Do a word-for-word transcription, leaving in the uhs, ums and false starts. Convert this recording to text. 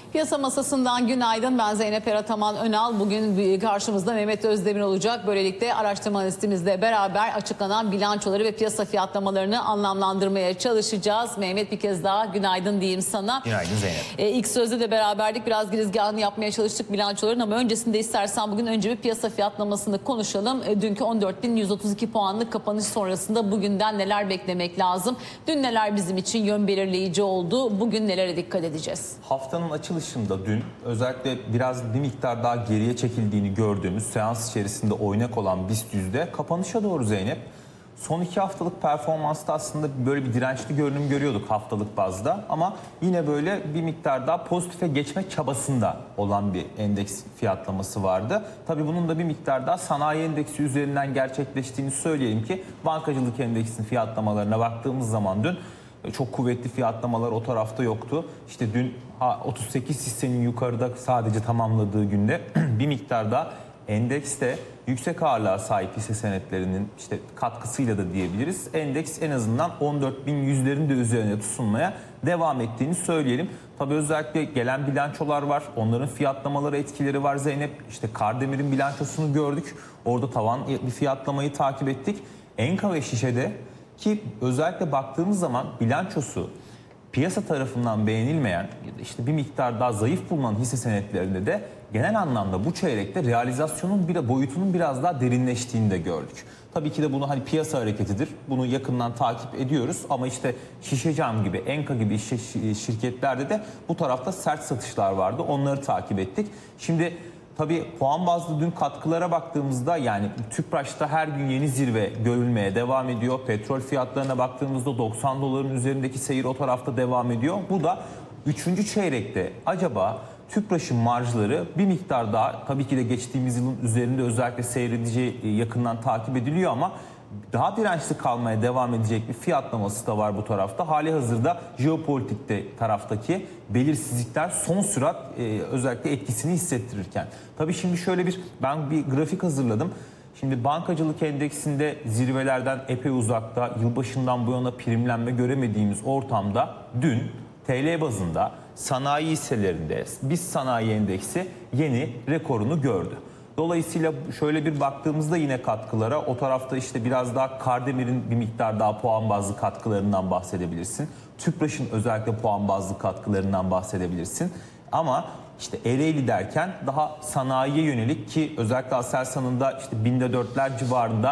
Piyasa masasından günaydın. Ben Zeynep Erataman Önal. Bugün karşımızda Mehmet Özdemir olacak. Böylelikle araştırma analistimizle beraber açıklanan bilançoları ve piyasa fiyatlamalarını anlamlandırmaya çalışacağız. Mehmet, bir kez daha günaydın diyeyim sana. Günaydın Zeynep. Ee, ilk sözde de beraberdik. Biraz girizgahını yapmaya çalıştık bilançoların ama öncesinde istersen bugün önce bir piyasa fiyatlamasını konuşalım. Ee, dünkü on dört bin yüz otuz iki puanlık kapanış sonrasında bugünden neler beklemek lazım? Dün neler bizim için yön belirleyici oldu? Bugün nelere dikkat edeceğiz? Haftanın açılışında dün özellikle biraz bir miktar daha geriye çekildiğini gördüğümüz seans içerisinde oynak olan BIST yüzde kapanışa doğru Zeynep. Son iki haftalık performansta aslında böyle bir dirençli görünüm görüyorduk haftalık bazda. Ama yine böyle bir miktar daha pozitife geçme çabasında olan bir endeks fiyatlaması vardı. Tabii bunun da bir miktar daha sanayi endeksi üzerinden gerçekleştiğini söyleyelim ki bankacılık endeksinin fiyatlamalarına baktığımız zaman dün çok kuvvetli fiyatlamalar o tarafta yoktu. İşte dün otuz sekiz hissenin yukarıda sadece tamamladığı günde bir miktar daha endekste yüksek ağırlığa sahip hisse senetlerinin işte katkısıyla da diyebiliriz. Endeks en azından on dört bin yüzlerin de üzerine tutunmaya devam ettiğini söyleyelim. Tabii özellikle gelen bilançolar var. Onların fiyatlamaları etkileri var Zeynep. İşte Kardemir'in bilançosunu gördük. Orada tavan bir fiyatlamayı takip ettik. Enka ve Şişe'de ki özellikle baktığımız zaman bilançosu piyasa tarafından beğenilmeyen ya da işte bir miktar daha zayıf bulunan hisse senetlerinde de genel anlamda bu çeyrekte realizasyonun bir boyutunun biraz daha derinleştiğini de gördük. Tabii ki de bunu hani piyasa hareketidir. Bunu yakından takip ediyoruz ama işte Şişecam gibi, Enka gibi şirketlerde de bu tarafta sert satışlar vardı. Onları takip ettik. Şimdi tabii puan bazlı dün katkılara baktığımızda yani Tüpraş'ta her gün yeni zirve görülmeye devam ediyor. Petrol fiyatlarına baktığımızda doksan doların üzerindeki seyir o tarafta devam ediyor. Bu da üçüncü çeyrekte acaba Tüpraş'ın marjları bir miktar daha tabii ki de geçtiğimiz yılın üzerinde özellikle seyredeceği yakından takip ediliyor ama daha dirençli kalmaya devam edecek bir fiyatlaması da var bu tarafta. Hali hazırda jeopolitikte taraftaki belirsizlikler son sürat e, özellikle etkisini hissettirirken. Tabii şimdi şöyle bir ben bir grafik hazırladım. Şimdi bankacılık endeksinde zirvelerden epey uzakta, yılbaşından bu yana primlenme göremediğimiz ortamda dün T L bazında sanayi hisselerinde BIST sanayi endeksi yeni rekorunu gördü. Dolayısıyla şöyle bir baktığımızda yine katkılara o tarafta işte biraz daha Kardemir'in bir miktar daha puan bazlı katkılarından bahsedebilirsin. Tüpraş'ın özellikle puan bazlı katkılarından bahsedebilirsin. Ama işte Ereğli derken daha sanayiye yönelik ki özellikle Aselsan'ın da işte binde dörtler civarında